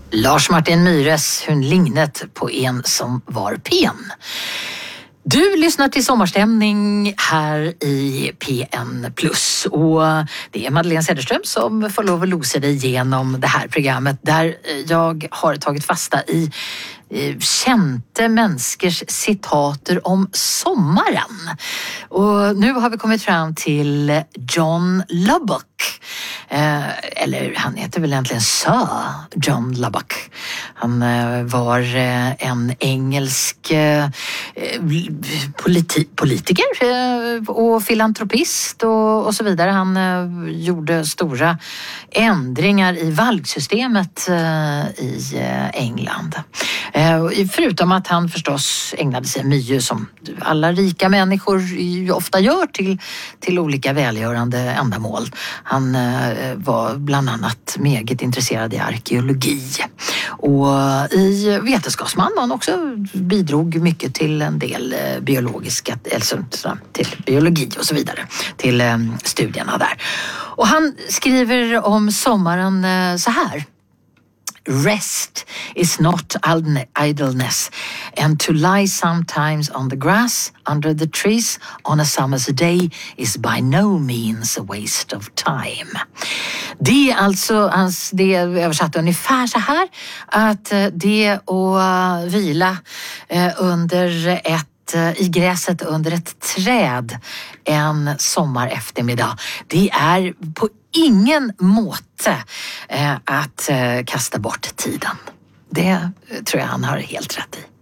Lars Martin Myhres, Hun lignet på en som var pen. Du lyssnar till Sommarstämning här i PN+. Och det är Madeleine Cederström som får lov att losa dig igenom det här programmet där jag har tagit fasta i kända människors citater om sommaren. Och nu har vi kommit fram till John Lubbock. Eller han heter väl egentligen Sir John Lubbock. Han var en engelsk politiker och filantropist och så vidare. Han gjorde stora ändringar i valgsystemet i England. Förutom att han förstås ägnade sig mycket, som alla rika människor ofta gör, till olika välgörande ändamål. Han var bland annat meget intresserad i arkeologi. Och i vetenskapsman han också bidrog mycket till en del biologiska, alltså till biologi och så vidare, till studierna där. Och han skriver om sommaren så här. Rest is not idleness, and to lie sometimes on the grass under the trees on a summer's day is by no means a waste of time. Det är alltså, det är översatt ungefär så här, att det att vila i gräset under ett träd en sommar eftermiddag, det är på ingen måte att kasta bort tiden. Det tror jag han har helt rätt i.